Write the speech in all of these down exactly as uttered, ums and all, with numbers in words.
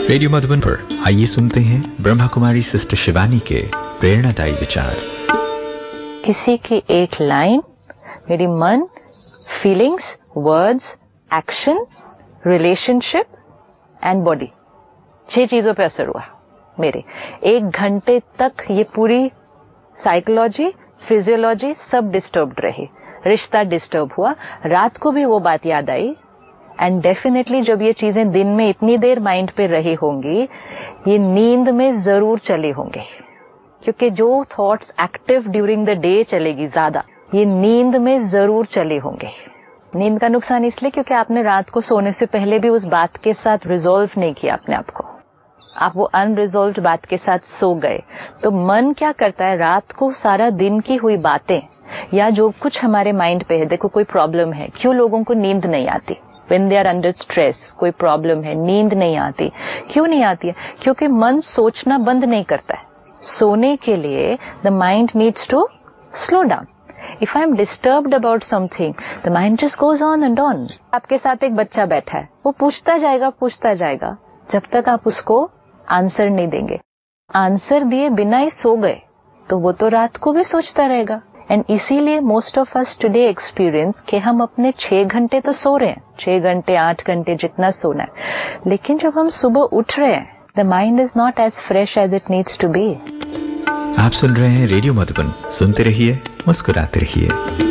Radio Madhuban पर आइए सुनते हैं ब्रह्मा कुमारी सिस्टर शिवानी के प्रेरणादायी विचार। किसी की एक लाइन मेरी मन, feelings, words, action, relationship and body, छह चीजों पे असर हुआ मेरे। एक घंटे तक ये पूरी साइकोलॉजी, फिजियोलॉजी सब डिस्टर्ब्ड रही, रिश्ता डिस्टर्ब हुआ। रात को भी वो बात याद आई एंड डेफिनेटली जब ये चीजें दिन में इतनी देर माइंड पे रही होंगी, ये नींद में जरूर चली होंगी, क्योंकि जो thoughts active during the day चलेगी ज्यादा, ये नींद में जरूर चली होंगी। नींद का नुकसान इसलिए क्योंकि आपने रात को सोने से पहले भी उस बात के साथ रिजॉल्व नहीं किया अपने आप को, आप वो अनरिजॉल्व्ड बात के साथ सो गए। तो मन क्या करता है, रात को सारा दिन की हुई बातें या जो कुछ हमारे माइंड पे है, देखो कोई प्रॉब्लम है, क्यों लोगों को नींद नहीं आती, When they are under stress, कोई प्रॉब्लम है, नींद नहीं आती, क्यों नहीं आती है? क्योंकि मन सोचना बंद नहीं करता है। सोने के लिए the mind needs to slow down. If I am disturbed about something, the mind just goes on and on. आपके साथ एक बच्चा बैठा है, वो पूछता जाएगा पूछता जाएगा जब तक आप उसको आंसर नहीं देंगे। आंसर दिए बिना ही सो गए तो वो तो रात को भी सोचता रहेगा। एंड इसीलिए most of us today experience कि हम अपने छह घंटे तो सो रहे हैं, छह घंटे आठ घंटे जितना सोना है, लेकिन जब हम सुबह उठ रहे हैं, the mind is not as fresh as it needs to be. आप सुन रहे हैं रेडियो मधुबन, सुनते रहिए, मुस्कुराते रहिए।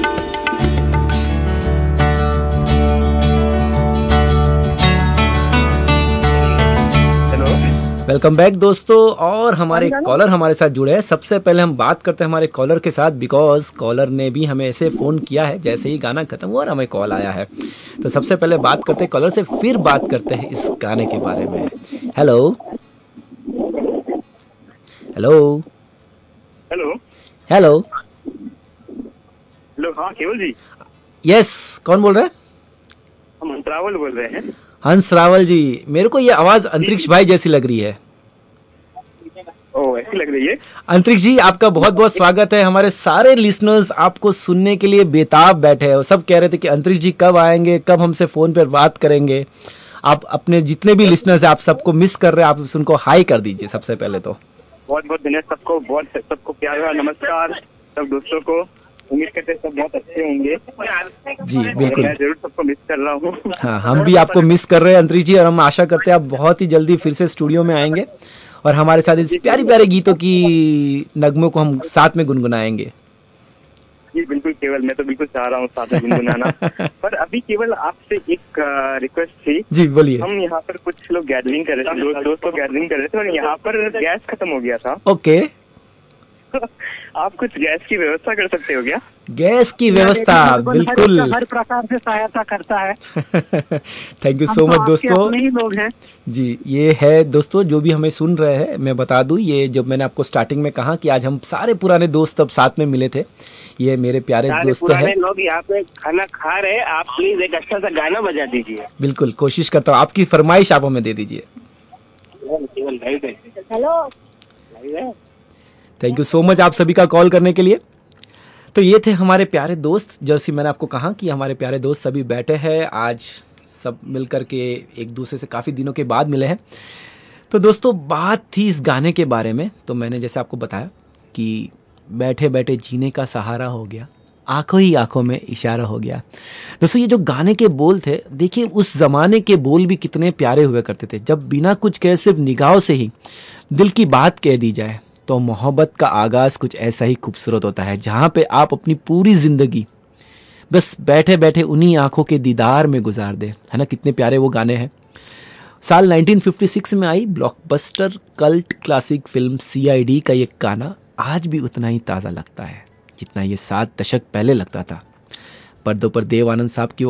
वेलकम बैक दोस्तों, और हमारे कॉलर हमारे साथ जुड़े हैं। सबसे पहले हम बात करते हैं हमारे कॉलर के साथ, बिकॉज कॉलर ने भी हमें ऐसे फ़ोन किया है जैसे ही गाना खत्म हुआ और हमें कॉल आया है। तो सबसे पहले बात करते हैं कॉलर से, फिर बात करते हैं इस गाने के बारे में। Hello hello hello hello hello हाँ केवल जी। यस, कौन बोल रहे हैं? हम हंस रावल बोल रहे हैं। हंस रावल जी, मेरे को ये आवाज अंतरिक्ष भाई जैसी लग रही है। ओह, ऐसी लग रही है। अंतरिक्ष जी, आपका बहुत बहुत स्वागत है। हमारे सारे लिसनर्स आपको सुनने के लिए बेताब बैठे हैं, सब कह रहे थे कि अंतरिक्ष जी कब आएंगे, कब हमसे फोन पर बात करेंगे। आप अपने जितने भी लिसनर्स हैं, आप सबको मिस कर रहे हैं, आप उनको हाई कर दीजिए सबसे पहले तो। बहुत बहुत धन्यवाद सबको, बहुत सबको प्यार और नमस्कार सब दोस्तों को। उम्मीद करते हैं सब बहुत अच्छे होंगे। जी बिल्कुल, मैं जरूर सबको मिस कर रहा हूँ। हाँ, हम भी आपको मिस कर रहे हैं अंतरिक्ष जी, और हम आशा करते हैं आप बहुत ही जल्दी फिर से स्टूडियो में आएंगे और हमारे साथ इस प्यारी प्यारे गीतों की नगमों को हम साथ में गुनगुनाएंगे। जी बिल्कुल केवल, मैं तो बिल्कुल चाह रहा हूँ साथ में गुनगुनाना। पर अभी केवल आपसे एक रिक्वेस्ट थी। जी बोलिए। हम यहाँ पर कुछ लोग गैदरिंग कर रहे थे, दोस्त दोस्त लोग गैदरिंग कर रहे थे, और यहाँ पर गैस खत्म हो गया था। ओके, आप कुछ गैस की व्यवस्था कर सकते हो क्या? गैस की व्यवस्था बिल्कुल, हर प्रकार से सहायता करता है। थैंक यू सो मच दोस्तों। अपने ही लोग हैं जी, ये है दोस्तों जो भी हमें सुन रहे हैं, मैं बता दूं, ये जब मैंने आपको स्टार्टिंग में कहा कि आज हम सारे पुराने दोस्त अब साथ में मिले थे, ये मेरे प्यारे दोस्त हैं। लोग यहाँ पे खाना खा रहे हैं, आप प्लीज एक अच्छा सा गाना बजा दीजिए। बिल्कुल, कोशिश करता हूँ, आपकी फरमाइश आप हमें दे दीजिए। Hello, thank you so much आप सभी का कॉल करने के लिए। तो ये थे हमारे प्यारे दोस्त, जैसे मैंने आपको कहा कि हमारे प्यारे दोस्त सभी बैठे हैं, आज सब मिल कर के एक दूसरे से काफ़ी दिनों के बाद मिले हैं। तो दोस्तों बात थी इस गाने के बारे में, तो मैंने जैसे आपको बताया कि बैठे बैठे जीने का सहारा हो गया, आंखों ही आंखों में इशारा हो गया। दोस्तों ये जो गाने के बोल थे, देखिए उस ज़माने के बोल भी कितने प्यारे हुआ करते थे, जब बिना कुछ कहे सिर्फ निगाहों से ही दिल की बात कह दी जाए तो मोहब्बत का आगाज़ कुछ ऐसा ही खूबसूरत होता है, जहाँ पे आप अपनी पूरी ज़िंदगी बस बैठे बैठे उन्हीं आंखों के दीदार में गुजार दे, है ना। कितने प्यारे वो गाने हैं। साल नाइनटीन फिफ्टी सिक्स में आई blockbuster cult classic film C I D का ये गाना आज भी उतना ही ताज़ा लगता है जितना ये सात दशक पहले लगता था। पर्दों पर देव आनंद साहब की